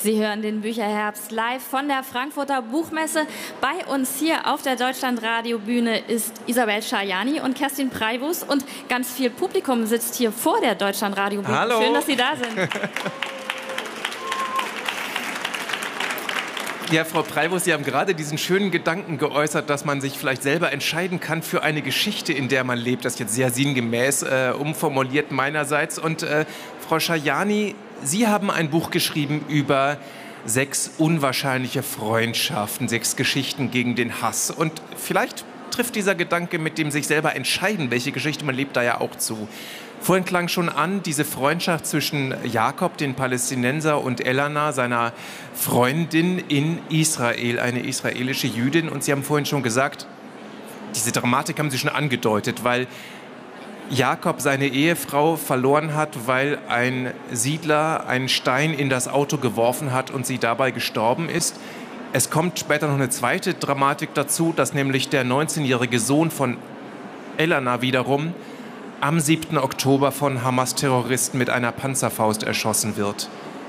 Sie hören den Bücherherbst live von der Frankfurter Buchmesse. Bei uns hier auf der Deutschlandradio-Bühne ist Isabel Schajani und Kerstin Preibus. Und ganz viel Publikum sitzt hier vor der Deutschlandradio-Bühne. Hallo. Schön, dass Sie da sind. Ja, Frau Preibus, Sie haben gerade diesen schönen Gedanken geäußert, dass man sich vielleicht selber entscheiden kann für eine Geschichte, in der man lebt. Das ist jetzt sehr sinngemäß umformuliert meinerseits. Und Frau Schajani, Sie haben ein Buch geschrieben über 6 unwahrscheinliche Freundschaften, 6 Geschichten gegen den Hass. Und vielleicht trifft dieser Gedanke mit dem sich selber entscheiden, welche Geschichte man lebt, da ja auch zu. Vorhin klang schon an, diese Freundschaft zwischen Jakob, den Palästinenser, und Elana, seiner Freundin in Israel, eine israelische Jüdin. Und Sie haben vorhin schon gesagt, diese Dramatik haben Sie schon angedeutet, weil Jakob seine Ehefrau verloren hat, weil ein Siedler einen Stein in das Auto geworfen hat und sie dabei gestorben ist. Es kommt später noch eine zweite Dramatik dazu, dass nämlich der 19-jährige Sohn von Elana wiederum am 7. Oktober von Hamas-Terroristen mit einer Panzerfaust erschossen wird.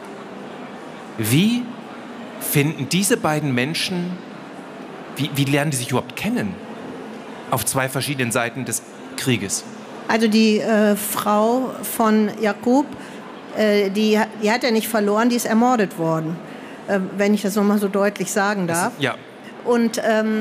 Wie finden diese beiden Menschen, wie lernen die sich überhaupt kennen? Auf 2 verschiedenen Seiten des Krieges. Also die Frau von Jakub, die hat er nicht verloren, die ist ermordet worden, wenn ich das nochmal so deutlich sagen darf. Ja. Und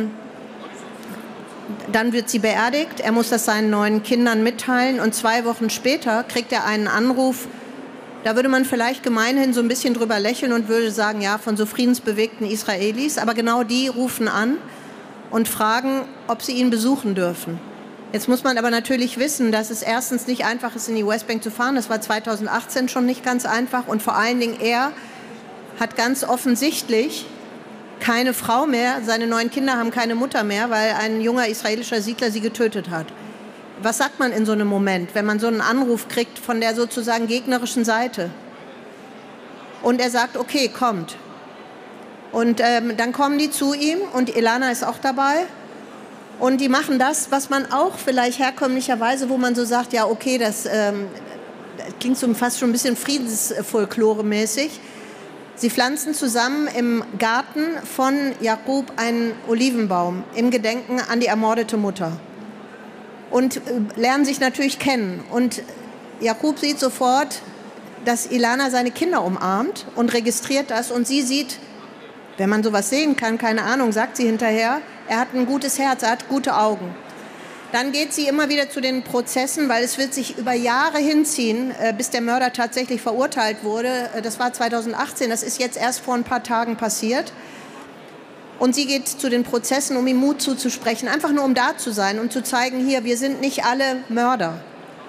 dann wird sie beerdigt, er muss das seinen 9 Kindern mitteilen und 2 Wochen später kriegt er einen Anruf. Da würde man vielleicht gemeinhin so ein bisschen drüber lächeln und würde sagen, ja, von so friedensbewegten Israelis. Aber genau die rufen an und fragen, ob sie ihn besuchen dürfen. Jetzt muss man aber natürlich wissen, dass es erstens nicht einfach ist, in die Westbank zu fahren. Das war 2018 schon nicht ganz einfach. Und vor allen Dingen, er hat ganz offensichtlich keine Frau mehr. Seine 9 Kinder haben keine Mutter mehr, weil ein junger israelischer Siedler sie getötet hat. Was sagt man in so einem Moment, wenn man so einen Anruf kriegt von der sozusagen gegnerischen Seite? Und er sagt, okay, kommt. Und dann kommen die zu ihm und Elana ist auch dabei. Und die machen das, was man auch vielleicht herkömmlicherweise, wo man so sagt, ja okay, das klingt so fast schon ein bisschen Friedensfolklore-mäßig. Sie pflanzen zusammen im Garten von Jakub einen Olivenbaum im Gedenken an die ermordete Mutter. Und lernen sich natürlich kennen. Und Jakub sieht sofort, dass Elana seine Kinder umarmt und registriert das. Und sie sieht, wenn man sowas sehen kann, keine Ahnung, sagt sie hinterher, er hat ein gutes Herz, er hat gute Augen. Dann geht sie immer wieder zu den Prozessen, weil es wird sich über Jahre hinziehen, bis der Mörder tatsächlich verurteilt wurde. Das war 2018, das ist jetzt erst vor ein paar Tagen passiert. Und sie geht zu den Prozessen, um ihm Mut zuzusprechen, einfach nur um da zu sein und zu zeigen, hier, wir sind nicht alle Mörder.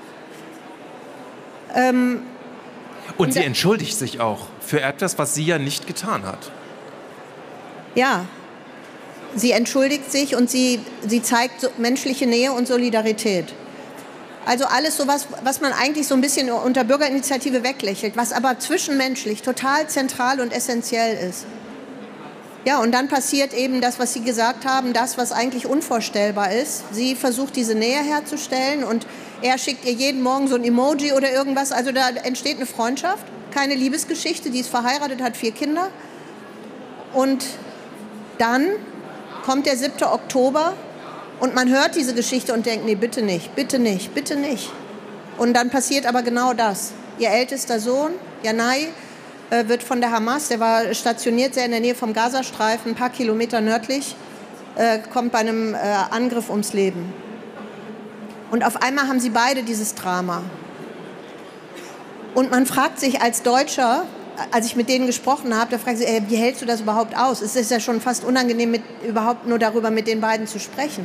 Und sie entschuldigt sich auch für etwas, was sie ja nicht getan hat. Ja, sie entschuldigt sich und sie zeigt menschliche Nähe und Solidarität. Also alles sowas, was man eigentlich so ein bisschen unter Bürgerinitiative weglächelt, was aber zwischenmenschlich total zentral und essentiell ist. Ja, und dann passiert eben das, was Sie gesagt haben, das, was eigentlich unvorstellbar ist. Sie versucht, diese Nähe herzustellen und er schickt ihr jeden Morgen so ein Emoji oder irgendwas. Also da entsteht eine Freundschaft, keine Liebesgeschichte, die ist verheiratet, hat 4 Kinder. Und dann kommt der 7. Oktober und man hört diese Geschichte und denkt, nee, bitte nicht, bitte nicht, bitte nicht. Und dann passiert aber genau das. Ihr ältester Sohn, Janai, wird von der Hamas, der war stationiert sehr in der Nähe vom Gazastreifen, ein paar Kilometer nördlich, kommt bei einem Angriff ums Leben. Und auf einmal haben sie beide dieses Drama. Und man fragt sich als Deutscher, als ich mit denen gesprochen habe, da frage ich sie, wie hältst du das überhaupt aus? Es ist ja schon fast unangenehm, überhaupt nur darüber mit den beiden zu sprechen.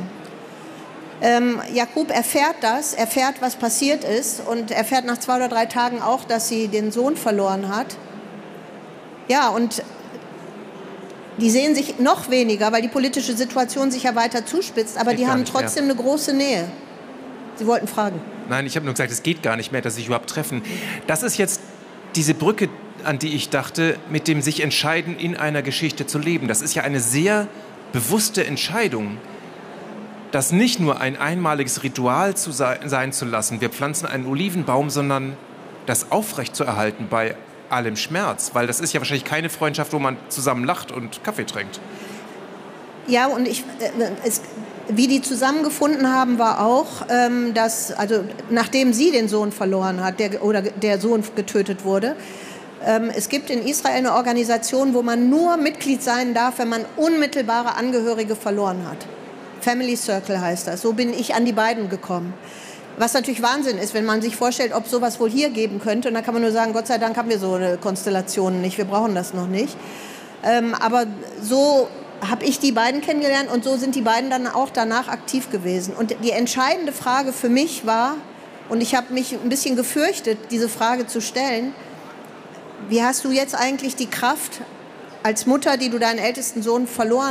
Jakub erfährt das, erfährt, was passiert ist und erfährt nach 2 oder 3 Tagen auch, dass sie den Sohn verloren hat. Ja, und die sehen sich noch weniger, weil die politische Situation sich ja weiter zuspitzt, aber die haben trotzdem eine große Nähe. Sie wollten fragen. Nein, ich habe nur gesagt, es geht gar nicht mehr, dass sie sich überhaupt treffen. Das ist jetzt diese Brücke, an die ich dachte, mit dem sich entscheiden, in einer Geschichte zu leben. Das ist ja eine sehr bewusste Entscheidung, das nicht nur ein einmaliges Ritual sein zu lassen, wir pflanzen einen Olivenbaum, sondern das aufrechtzuerhalten bei allem Schmerz, weil das ist ja wahrscheinlich keine Freundschaft, wo man zusammen lacht und Kaffee trinkt. Ja, und wie die zusammengefunden haben, war auch, dass, also nachdem sie den Sohn verloren hat, der Sohn getötet wurde, es gibt in Israel eine Organisation, wo man nur Mitglied sein darf, wenn man unmittelbare Angehörige verloren hat. Family Circle heißt das. So bin ich an die beiden gekommen. Was natürlich Wahnsinn ist, wenn man sich vorstellt, ob sowas wohl hier geben könnte. Und da kann man nur sagen, Gott sei Dank haben wir so eine Konstellation nicht, wir brauchen das noch nicht. Aber so habe ich die beiden kennengelernt und so sind die beiden dann auch danach aktiv gewesen. Und die entscheidende Frage für mich war, und ich habe mich ein bisschen gefürchtet, diese Frage zu stellen, wie hast du jetzt eigentlich die Kraft, als Mutter, die du deinen ältesten Sohn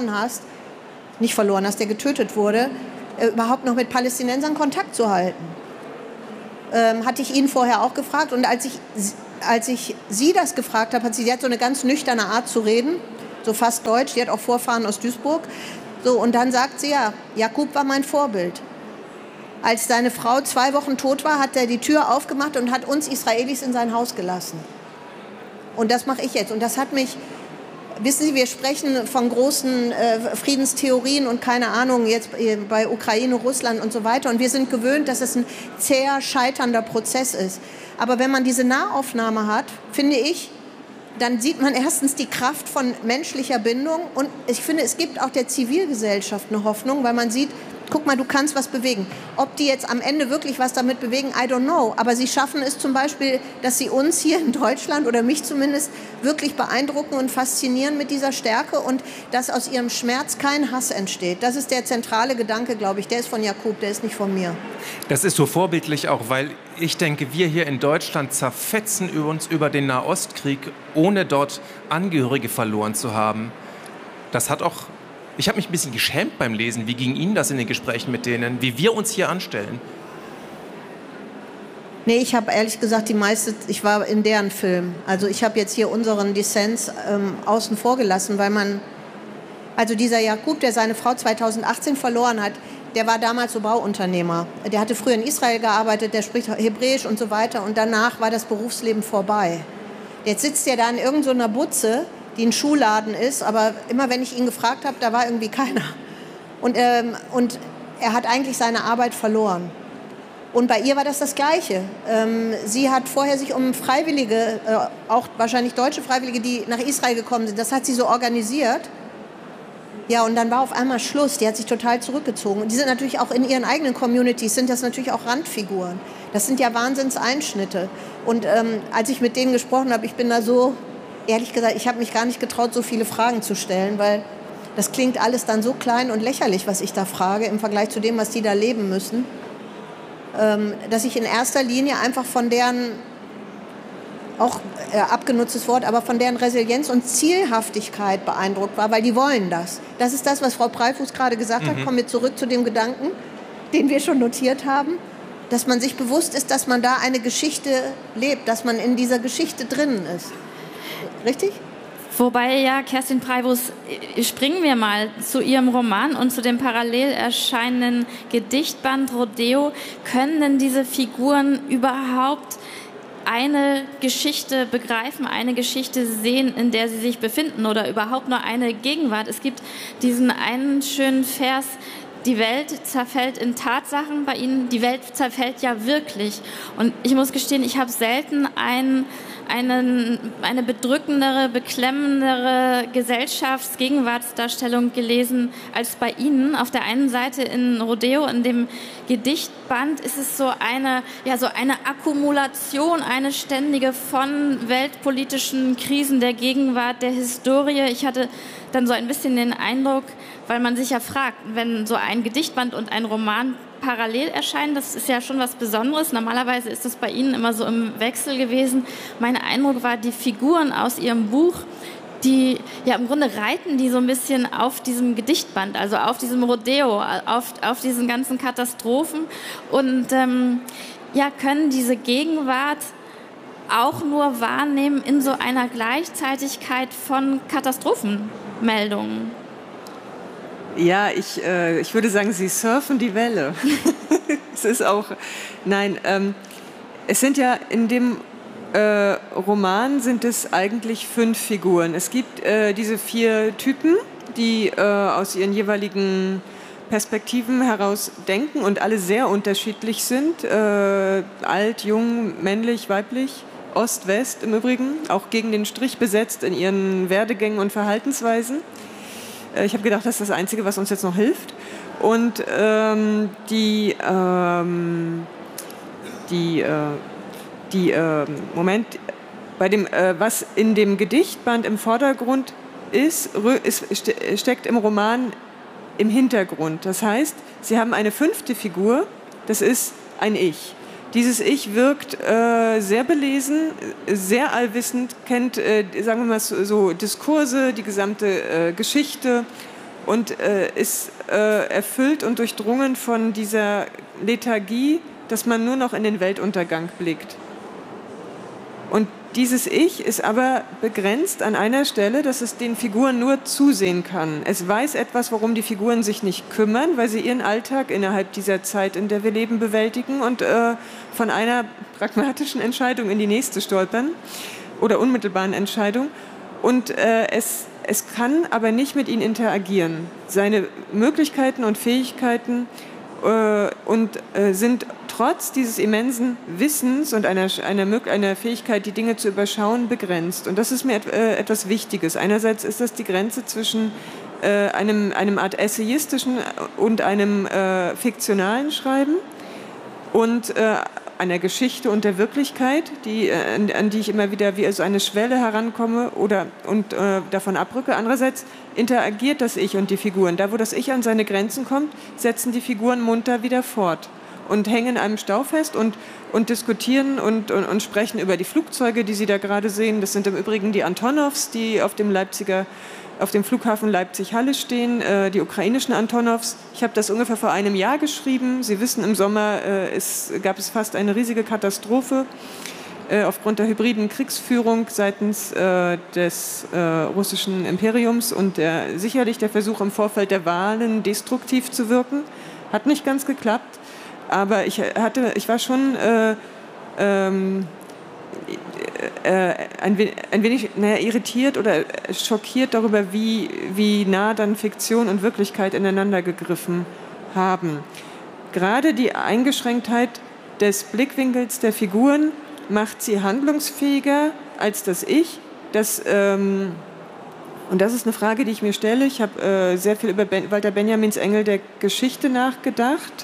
nicht verloren hast, der getötet wurde, überhaupt noch mit Palästinensern Kontakt zu halten? Hatte ich ihn vorher auch gefragt. Und als ich sie das gefragt habe, sie hat so eine ganz nüchterne Art zu reden, so fast deutsch, die hat auch Vorfahren aus Duisburg. So, und dann sagt sie, ja, Jakub war mein Vorbild. Als seine Frau 2 Wochen tot war, hat er die Tür aufgemacht und hat uns Israelis in sein Haus gelassen. Und das mache ich jetzt. Und das hat mich, wissen Sie, wir sprechen von großen Friedenstheorien und keine Ahnung, jetzt bei Ukraine, Russland und so weiter. Und wir sind gewöhnt, dass es ein zäher, scheiternder Prozess ist. Aber wenn man diese Nahaufnahme hat, finde ich, dann sieht man erstens die Kraft von menschlicher Bindung. Und ich finde, es gibt auch der Zivilgesellschaft eine Hoffnung, weil man sieht, guck mal, du kannst was bewegen. Ob die jetzt am Ende wirklich was damit bewegen, I don't know. Aber sie schaffen es zum Beispiel, dass sie uns hier in Deutschland oder mich zumindest wirklich beeindrucken und faszinieren mit dieser Stärke und dass aus ihrem Schmerz kein Hass entsteht. Das ist der zentrale Gedanke, glaube ich. Der ist von Jakub, der ist nicht von mir. Das ist so vorbildlich auch, weil ich denke, wir hier in Deutschland zerfetzen uns über den Nahostkrieg, ohne dort Angehörige verloren zu haben. Das hat auch... Ich habe mich ein bisschen geschämt beim Lesen. Wie ging Ihnen das in den Gesprächen mit denen? Wie wir uns hier anstellen? Nee, ich habe ehrlich gesagt ich war in deren Film. Also ich habe jetzt hier unseren Dissens außen vor gelassen, weil also dieser Jakub, der seine Frau 2018 verloren hat, der war damals so Bauunternehmer. Der hatte früher in Israel gearbeitet, der spricht Hebräisch und so weiter. Und danach war das Berufsleben vorbei. Jetzt sitzt er da in irgendeiner Butze, die ein Schuhladen ist, aber immer wenn ich ihn gefragt habe, da war irgendwie keiner. Und er hat eigentlich seine Arbeit verloren. Und bei ihr war das Gleiche. Sie hat vorher sich um Freiwillige, auch wahrscheinlich deutsche Freiwillige, die nach Israel gekommen sind, das hat sie so organisiert. Ja, und dann war auf einmal Schluss. Die hat sich total zurückgezogen. Und die sind natürlich auch in ihren eigenen Communities, sind das natürlich auch Randfiguren. Das sind ja Wahnsinnseinschnitte. Und als ich mit denen gesprochen habe, ich bin da so... Ehrlich gesagt, ich habe mich gar nicht getraut, so viele Fragen zu stellen, weil das klingt alles dann so klein und lächerlich, was ich da frage, im Vergleich zu dem, was die da leben müssen, dass ich in erster Linie einfach von deren, auch abgenutztes Wort, aber von deren Resilienz und Zielhaftigkeit beeindruckt war, weil die wollen das. Das ist das, was Frau Preifuß gerade gesagt hat. Kommen wir zurück zu dem Gedanken, den wir schon notiert haben, dass man sich bewusst ist, dass man da eine Geschichte lebt, dass man in dieser Geschichte drinnen ist. Richtig? Wobei, ja, Kerstin Preifuß, springen wir mal zu Ihrem Roman und zu dem parallel erscheinenden Gedichtband Rodeo. Können denn diese Figuren überhaupt eine Geschichte begreifen, eine Geschichte sehen, in der sie sich befinden oder überhaupt nur eine Gegenwart? Es gibt diesen einen schönen Vers, die Welt zerfällt in Tatsachen, bei Ihnen, die Welt zerfällt ja wirklich. Und ich muss gestehen, ich habe selten eine bedrückendere, beklemmendere Gesellschaftsgegenwartsdarstellung gelesen als bei Ihnen. Auf der einen Seite in Rodeo, in dem Gedichtband, ist es so eine Akkumulation, eine ständige von weltpolitischen Krisen der Gegenwart, der Historie. Ich hatte dann so ein bisschen den Eindruck, weil man sich ja fragt, wenn so ein Gedichtband und ein Roman parallel erscheinen, das ist ja schon was Besonderes. Normalerweise ist das bei Ihnen immer so im Wechsel gewesen. Mein Eindruck war, die Figuren aus Ihrem Buch, die ja im Grunde reiten die so ein bisschen auf diesem Gedichtband, also auf diesem Rodeo, auf diesen ganzen Katastrophen und können diese Gegenwart auch nur wahrnehmen in so einer Gleichzeitigkeit von Katastrophenmeldungen. Ja, ich würde sagen, Sie surfen die Welle. Es ist auch, nein, es sind ja in dem Roman sind es eigentlich 5 Figuren. Es gibt diese 4 Typen, die aus ihren jeweiligen Perspektiven heraus denken und alle sehr unterschiedlich sind. Alt, jung, männlich, weiblich, Ost, West im Übrigen, auch gegen den Strich besetzt in ihren Werdegängen und Verhaltensweisen. Ich habe gedacht, das ist das Einzige, was uns jetzt noch hilft. Und was in dem Gedichtband im Vordergrund ist, steckt im Roman im Hintergrund. Das heißt, Sie haben eine 5. Figur, das ist ein Ich. Dieses Ich wirkt sehr belesen, sehr allwissend, kennt, sagen wir mal, so Diskurse, die gesamte Geschichte und ist erfüllt und durchdrungen von dieser Lethargie, dass man nur noch in den Weltuntergang blickt. Und dieses Ich ist aber begrenzt an einer Stelle, dass es den Figuren nur zusehen kann. Es weiß etwas, worum die Figuren sich nicht kümmern, weil sie ihren Alltag innerhalb dieser Zeit, in der wir leben, bewältigen und von einer pragmatischen Entscheidung in die nächste stolpern oder unmittelbaren Entscheidung. Und es kann aber nicht mit ihnen interagieren. Seine Möglichkeiten und Fähigkeiten sind trotz dieses immensen Wissens und einer Fähigkeit, die Dinge zu überschauen, begrenzt. Und das ist mir etwas Wichtiges. Einerseits ist das die Grenze zwischen einem Art essayistischen und einem fiktionalen Schreiben und einer Geschichte und der Wirklichkeit, an die ich immer wieder wie so eine Schwelle herankomme und davon abrücke. Andererseits interagiert das Ich und die Figuren. Da, wo das Ich an seine Grenzen kommt, setzen die Figuren munter wieder fort und hängen in einem Stau fest und diskutieren und sprechen über die Flugzeuge, die Sie da gerade sehen. Das sind im Übrigen die Antonovs, die auf dem Flughafen Leipzig-Halle stehen, die ukrainischen Antonovs. Ich habe das ungefähr vor einem Jahr geschrieben. Sie wissen, im Sommer gab es fast eine riesige Katastrophe aufgrund der hybriden Kriegsführung seitens des russischen Imperiums und sicherlich der Versuch im Vorfeld der Wahlen destruktiv zu wirken. Hat nicht ganz geklappt, aber ich war schon ein wenig irritiert oder schockiert darüber, wie nah dann Fiktion und Wirklichkeit ineinander gegriffen haben. Gerade die Eingeschränktheit des Blickwinkels der Figuren macht sie handlungsfähiger als das Ich. Und das ist eine Frage, die ich mir stelle. Ich habe sehr viel über Walter Benjamins Engel der Geschichte nachgedacht.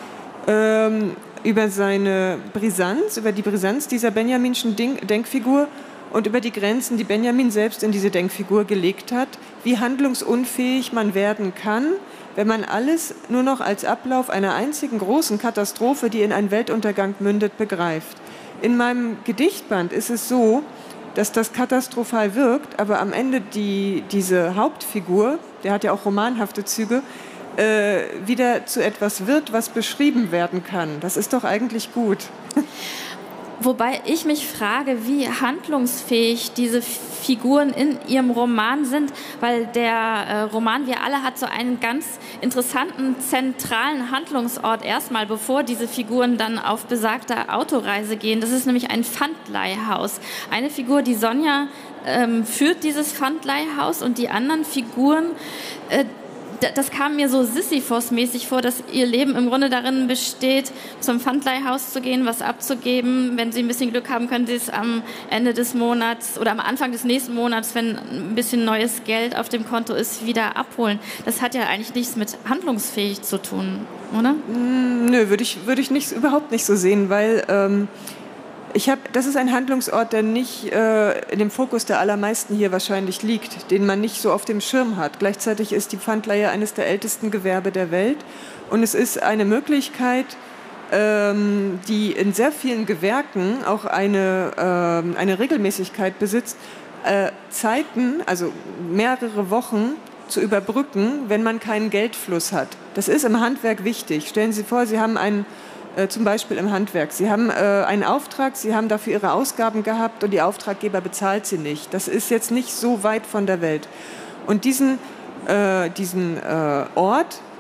Über seine Brisanz, über die Brisanz dieser benjaminschen Denkfigur und über die Grenzen, die Benjamin selbst in diese Denkfigur gelegt hat, wie handlungsunfähig man werden kann, wenn man alles nur noch als Ablauf einer einzigen großen Katastrophe, die in einen Weltuntergang mündet, begreift. In meinem Gedichtband ist es so, dass das katastrophal wirkt, aber am Ende diese Hauptfigur, der hat ja auch romanhafte Züge, wieder zu etwas wird, was beschrieben werden kann. Das ist doch eigentlich gut. Wobei ich mich frage, wie handlungsfähig diese Figuren in ihrem Roman sind, weil der Roman Wir alle hat so einen ganz interessanten, zentralen Handlungsort erstmal, bevor diese Figuren dann auf besagte Autoreise gehen. Das ist nämlich ein Pfandleihhaus. Eine Figur, die Sonja, führt dieses Pfandleihhaus und die anderen Figuren das kam mir so Sisyphos-mäßig vor, dass ihr Leben im Grunde darin besteht, zum Pfandleihhaus zu gehen, was abzugeben. Wenn sie ein bisschen Glück haben, können sie es am Ende des Monats oder am Anfang des nächsten Monats, wenn ein bisschen neues Geld auf dem Konto ist, wieder abholen. Das hat ja eigentlich nichts mit handlungsfähig zu tun, oder? Nö, würde ich überhaupt nicht so sehen, weil das ist ein Handlungsort, der nicht in dem Fokus der allermeisten hier wahrscheinlich liegt, den man nicht so auf dem Schirm hat. Gleichzeitig ist die Pfandleihe eines der ältesten Gewerbe der Welt und es ist eine Möglichkeit, die in sehr vielen Gewerken auch eine Regelmäßigkeit besitzt, Zeiten, also mehrere Wochen zu überbrücken, wenn man keinen Geldfluss hat. Das ist im Handwerk wichtig. Stellen Sie vor, Sie haben zum Beispiel im Handwerk. Sie haben einen Auftrag, Sie haben dafür Ihre Ausgaben gehabt und die Auftraggeber bezahlt Sie nicht. Das ist jetzt nicht so weit von der Welt. Und diesen Ort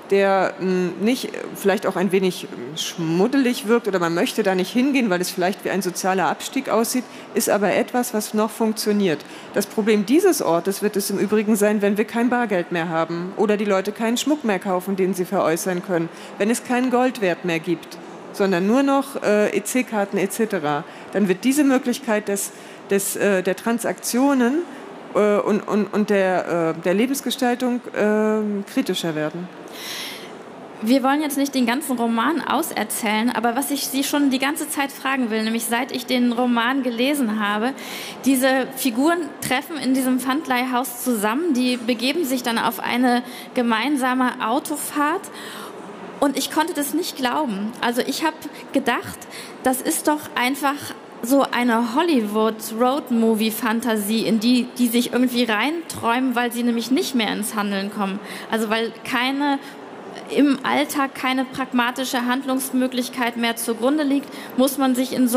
der nicht vielleicht auch ein wenig schmuddelig wirkt oder man möchte da nicht hingehen, weil es vielleicht wie ein sozialer Abstieg aussieht, ist aber etwas, was noch funktioniert. Das Problem dieses Ortes wird es im Übrigen sein, wenn wir kein Bargeld mehr haben oder die Leute keinen Schmuck mehr kaufen, den sie veräußern können, wenn es keinen Goldwert mehr gibt, sondern nur noch EC-Karten etc., dann wird diese Möglichkeit der Transaktionen und der Lebensgestaltung kritischer werden. Wir wollen jetzt nicht den ganzen Roman auserzählen, aber was ich Sie schon die ganze Zeit fragen will, nämlich seit ich den Roman gelesen habe, diese Figuren treffen in diesem Pfandleihhaus zusammen, die begeben sich dann auf eine gemeinsame Autofahrt und ich konnte das nicht glauben. Also ich habe gedacht, das ist doch einfach so eine Hollywood-Road-Movie-Fantasie, in die sich irgendwie reinträumen, weil sie nämlich nicht mehr ins Handeln kommen. Also weil im Alltag keine pragmatische Handlungsmöglichkeit mehr zugrunde liegt, muss man sich in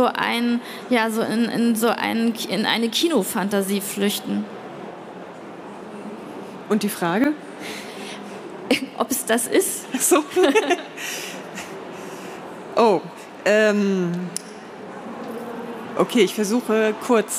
eine Kinofantasie flüchten. Und die Frage? Ob es das ist? Ach so. Oh, okay, ich versuche kurz.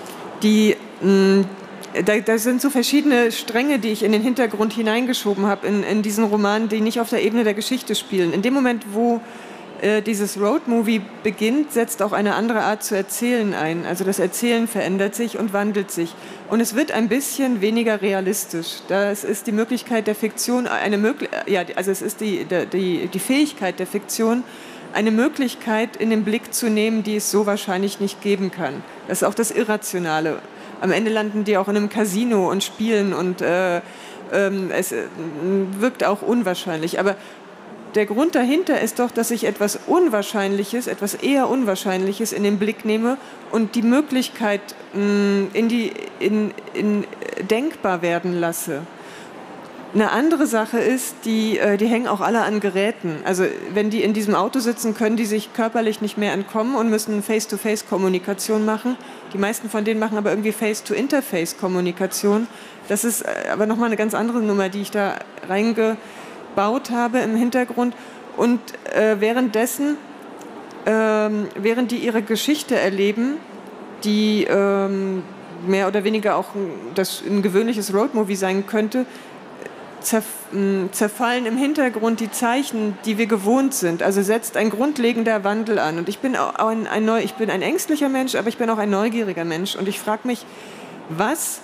Da sind so verschiedene Stränge, die ich in den Hintergrund hineingeschoben habe, in diesen Roman, die nicht auf der Ebene der Geschichte spielen. In dem Moment, wo dieses Roadmovie beginnt, setzt auch eine andere Art zu erzählen ein. Also das Erzählen verändert sich und wandelt sich. Und es wird ein bisschen weniger realistisch. Das ist die Möglichkeit der Fiktion, es ist die Fähigkeit der Fiktion, eine Möglichkeit in den Blick zu nehmen, die es so wahrscheinlich nicht geben kann. Das ist auch das Irrationale. Am Ende landen die auch in einem Casino und spielen und es wirkt auch unwahrscheinlich. Aber der Grund dahinter ist doch, dass ich etwas Unwahrscheinliches, etwas eher Unwahrscheinliches in den Blick nehme und die Möglichkeit in denkbar werden lasse. Eine andere Sache ist, die hängen auch alle an Geräten. Also wenn die in diesem Auto sitzen, können die sich körperlich nicht mehr entkommen und müssen Face-to-Face-Kommunikation machen. Die meisten von denen machen aber irgendwie Face-to-Interface-Kommunikation. Das ist aber nochmal eine ganz andere Nummer, die ich da reingebaut habe im Hintergrund. Und während die ihre Geschichte erleben, die mehr oder weniger auch ein gewöhnliches Roadmovie sein könnte, zerfallen im Hintergrund die Zeichen, die wir gewohnt sind. Also setzt ein grundlegender Wandel an. Und ich bin ein ängstlicher Mensch, aber ich bin auch ein neugieriger Mensch. Und ich frage mich, was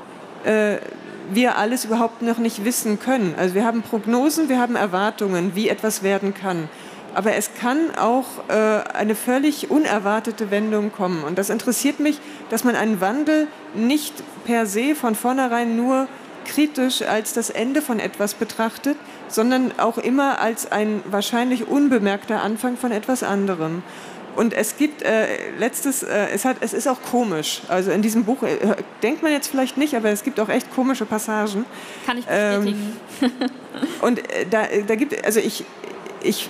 wir alles überhaupt noch nicht wissen können. Also wir haben Prognosen, wir haben Erwartungen, wie etwas werden kann. Aber es kann auch eine völlig unerwartete Wendung kommen. Und das interessiert mich, dass man einen Wandel nicht per se von vornherein nur kritisch als das Ende von etwas betrachtet, sondern auch immer als ein wahrscheinlich unbemerkter Anfang von etwas anderem. Und es gibt es ist auch komisch. Also in diesem Buch denkt man jetzt vielleicht nicht, aber es gibt auch echt komische Passagen. Kann ich bestätigen. Und da gibt ich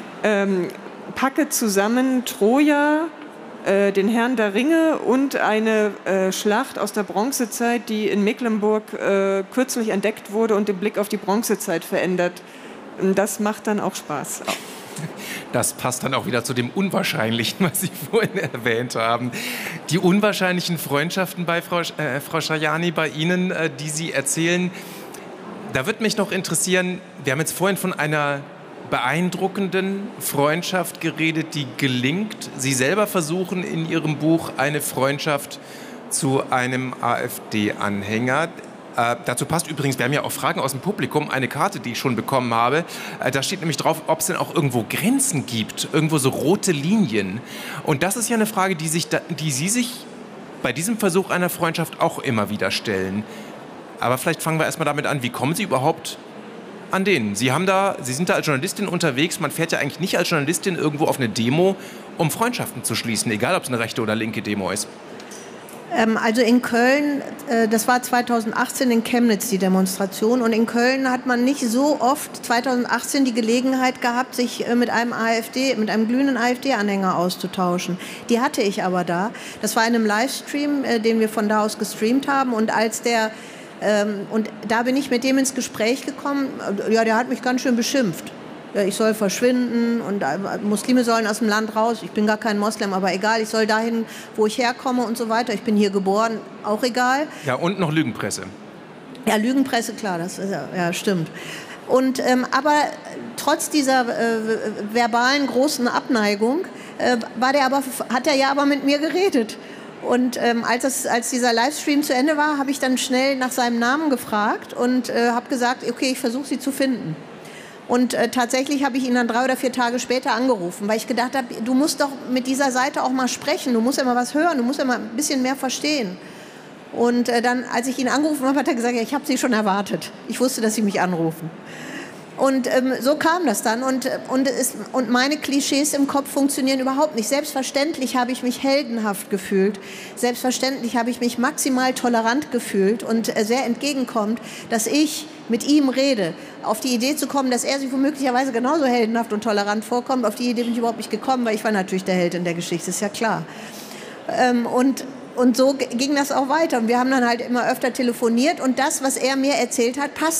packe zusammen Troja, den Herrn der Ringe und eine Schlacht aus der Bronzezeit, die in Mecklenburg kürzlich entdeckt wurde und den Blick auf die Bronzezeit verändert. Das macht dann auch Spaß. Das passt dann auch wieder zu dem Unwahrscheinlichen, was Sie vorhin erwähnt haben. Die unwahrscheinlichen Freundschaften bei Frau Schajani, bei Ihnen, die Sie erzählen, da würde mich noch interessieren, wir haben jetzt vorhin von einer beeindruckenden Freundschaft geredet, die gelingt. Sie selber versuchen in Ihrem Buch eine Freundschaft zu einem AfD-Anhänger. Dazu passt übrigens, wir haben ja auch Fragen aus dem Publikum, eine Karte, die ich schon bekommen habe. Da steht nämlich drauf, ob es denn auch irgendwo Grenzen gibt, irgendwo so rote Linien. Und das ist ja eine Frage, die Sie sich bei diesem Versuch einer Freundschaft auch immer wieder stellen. Aber vielleicht fangen wir erstmal damit an, wie kommen Sie überhaupt an denen? Sie sind da als Journalistin unterwegs. Man fährt ja eigentlich nicht als Journalistin irgendwo auf eine Demo, um Freundschaften zu schließen, egal ob es eine rechte oder linke Demo ist. Also in Köln, das war 2018 in Chemnitz die Demonstration, und in Köln hat man nicht so oft 2018 die Gelegenheit gehabt, sich mit einem glühenden AfD-Anhänger auszutauschen. Die hatte ich aber da. Das war in einem Livestream, den wir von da aus gestreamt haben, und als der Und da bin ich mit dem ins Gespräch gekommen. Ja, der hat mich ganz schön beschimpft. Ja, ich soll verschwinden und Muslime sollen aus dem Land raus. Ich bin gar kein Moslem, aber egal, ich soll dahin, wo ich herkomme und so weiter. Ich bin hier geboren, auch egal. Ja, und noch Lügenpresse. Ja, Lügenpresse, klar, das ist ja stimmt. Und, aber trotz dieser verbalen großen Abneigung hat er ja aber mit mir geredet. Und als dieser Livestream zu Ende war, habe ich dann schnell nach seinem Namen gefragt und habe gesagt, okay, ich versuche sie zu finden. Und tatsächlich habe ich ihn dann 3 oder 4 Tage später angerufen, weil ich gedacht habe, du musst doch mit dieser Seite auch mal sprechen, du musst ja mal was hören, du musst ja mal ein bisschen mehr verstehen. Und dann, als ich ihn angerufen habe, hat er gesagt, ja, ich habe Sie schon erwartet. Ich wusste, dass Sie mich anrufen. Und so kam das dann. Und meine Klischees im Kopf funktionieren überhaupt nicht. Selbstverständlich habe ich mich heldenhaft gefühlt. Selbstverständlich habe ich mich maximal tolerant gefühlt und sehr entgegenkommend, dass ich mit ihm rede. Auf die Idee zu kommen, dass er sich womöglicherweise genauso heldenhaft und tolerant vorkommt, auf die Idee bin ich überhaupt nicht gekommen, weil ich war natürlich der Held in der Geschichte, ist ja klar. Und so ging das auch weiter. Und wir haben dann halt immer öfter telefoniert. Und das, was er mir erzählt hat, passt